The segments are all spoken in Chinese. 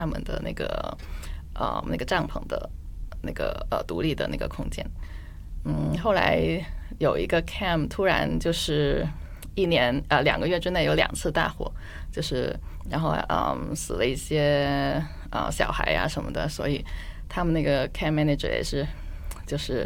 他们的那个帐篷的那个独立的那个空间。后来有一个 camp 突然就是2个月之内有2次大火，就是然后死了一些小孩啊什么的，所以他们那个 camp manager 也是就是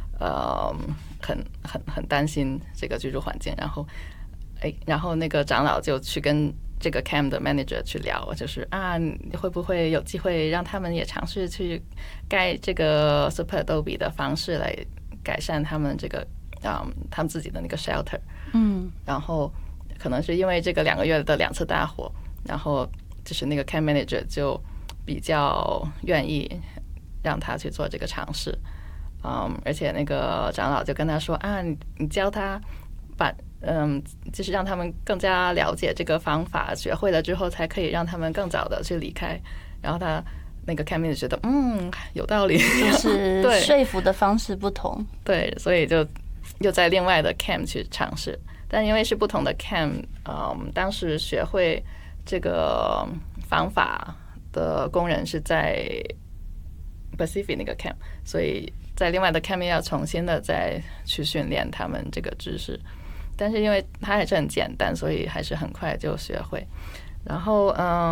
很担心这个居住环境，然后那个长老就去跟这个 camp 的 manager 去聊，就是会不会有机会让他们也尝试去盖这个 Super Adobe 的方式来改善他们这个他们自己的那个 shelter。然后可能是因为这个2个月的2次大火，然后就是那个 camp manager 就比较愿意让他去做这个尝试。而且那个长老就跟他说你教他就是让他们更加了解这个方法，学会了之后才可以让他们更早的去离开。然后他那个 camp manager 觉得有道理， 就是说服的方式不同。 对，所以就又在另外的 camp 去尝试，但因为是不同的 camp，当时学会这个方法的工人是在 Pacific 那个 camp， 所以在另外的 camp 要重新的再去训练他们这个知识，但是因为它还是很简单，所以还是很快就学会。然后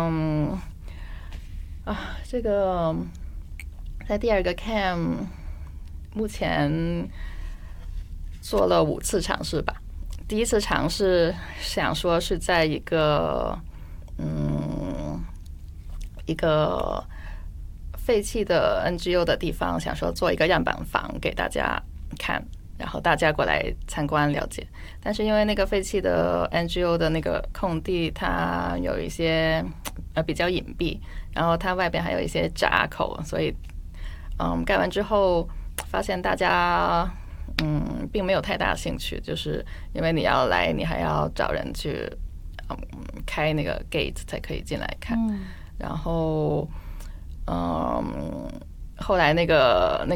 这个在第2个 camp 目前做了5次尝试吧。第1次尝试想说是在一个废弃的 NGO 的地方，想说做一个样板房给大家看，然后大家过来参观了解。但是因为那个废弃的 NGO 的那个空地，它有一些比较隐蔽，然后它外边还有一些闸口，所以盖完之后发现大家并没有太大兴趣，就是因为你要来，你还要找人去开那个 gate 才可以进来看。然后后来那个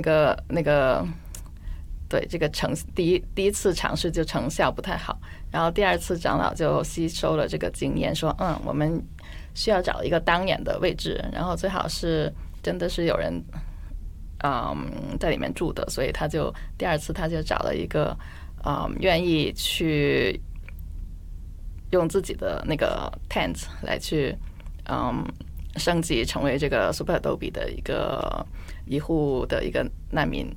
对这个第一次尝试就成效不太好，然后第2次长老就吸收了这个经验，说我们需要找一个当眼的位置，然后最好是真的是有人在里面住的，所以第2次他就找了一个愿意去用自己的那个 tent 来去升级成为这个 Super Adobe 的一个医护的一个难民，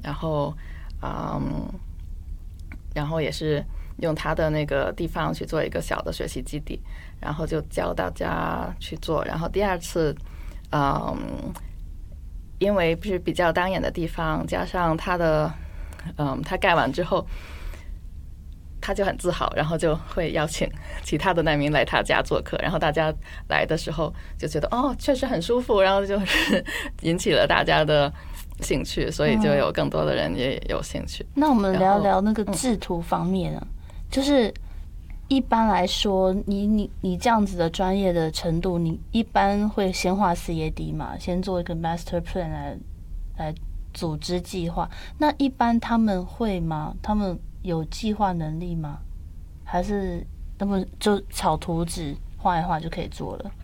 然后也是用他的那个地方去做一个小的学习基地，然后就教大家去做。然后第2次因为不是比较当眼的地方，加上他盖完之后他就很自豪，然后就会邀请其他的难民来他家做客，然后大家来的时候就觉得确实很舒服，然后就是引起了大家的兴趣，所以就有更多的人也有兴趣。 那我们聊聊那个制图方面啊，就是一般来说你这样子的专业的程度，你一般会先画 CAD 嘛，先做一个 master plan 来组织计划。那一般他们会吗？他们有计划能力吗？还是他们就草图纸画一画就可以做了？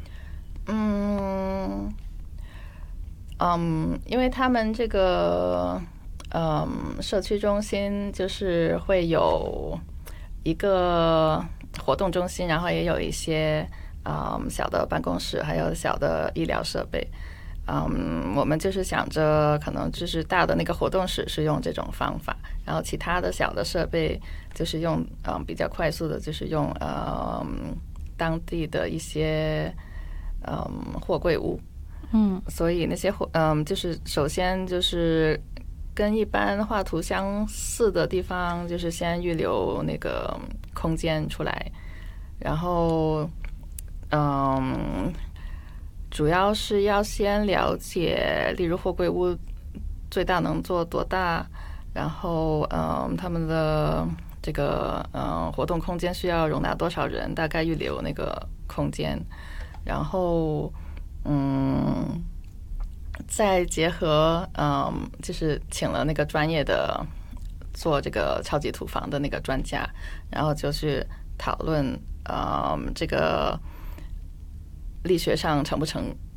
因为他们这个社区中心就是会有一个活动中心，然后也有一些小的办公室，还有小的医疗设备。我们就是想着可能就是大的那个活动室是用这种方法，然后其他的小的设备就是用比较快速的，就是用当地的一些货柜屋。所以那些就是首先就是跟一般画图相似的地方，就是先预留那个空间出来，然后主要是要先了解，例如货柜屋最大能做多大，然后他们的这个活动空间需要容纳多少人，大概预留那个空间，然后再结合就是请了那个专业的做这个超级土房的那个专家，然后就去讨论这个力学上成不成